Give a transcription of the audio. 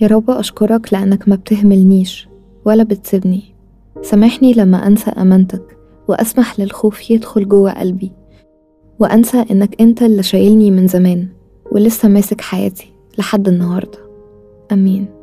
يا رب أشكرك لأنك ما بتهملنيش ولا بتسيبني. سامحني لما أنسى أمانتك وأسمح للخوف يدخل جوه قلبي، وأنسى إنك أنت اللي شايلني من زمان ولسه ماسك حياتي لحد النهاردة. أمين.